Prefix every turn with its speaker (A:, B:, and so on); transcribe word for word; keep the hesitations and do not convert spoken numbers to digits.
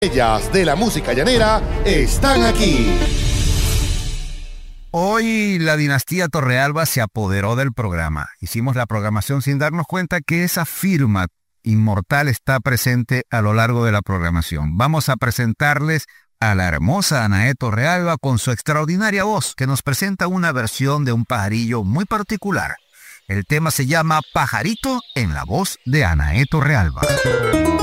A: Ellas de la música llanera están aquí.
B: Hoy la dinastía Torrealba se apoderó del programa. Hicimos la programación sin darnos cuenta que esa firma inmortal está presente a lo largo de la programación. Vamos a presentarles a la hermosa Anaé Torrealba con su extraordinaria voz, que nos presenta una versión de un pajarillo muy particular. El tema se llama Pajarito en la voz de Anaé Torrealba.